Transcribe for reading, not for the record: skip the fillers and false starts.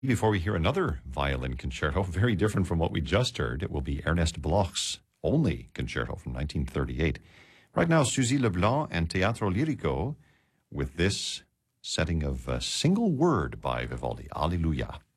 Before we hear another violin concerto, very different from what we just heard, it will be Ernest Bloch's only concerto from 1938. Right now, Suzy Leblanc and Teatro Lirico with this setting of a single word by Vivaldi, Alleluia.